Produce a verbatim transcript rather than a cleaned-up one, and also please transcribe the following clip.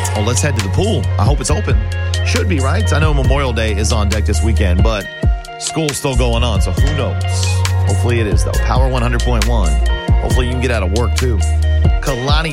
Well, let's head to the pool. I hope it's open. Should be, right? I know Memorial Day is on deck this weekend, but school's still going on, so who knows? Hopefully it is, though. Power one hundred point one. Hopefully you can get out of work, too. Kalani